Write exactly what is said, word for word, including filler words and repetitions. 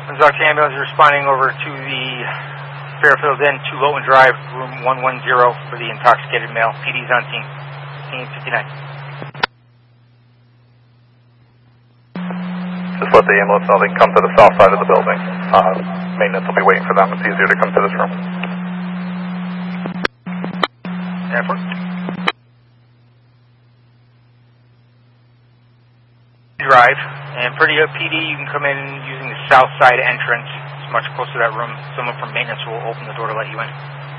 Ozarks ambulance is responding over to the Fairfield Inn, two Lowton Drive, room one one zero for the intoxicated male. P D's on scene, scene fifty-nine. Just let the ambulance know they can come to the south side of the building. Uh, maintenance will be waiting for them. It's easier to come to this room. Airport. Drive, and for the P D, you can come in using the south side entrance. It's much closer to that room. Someone from maintenance will open the door to let you in.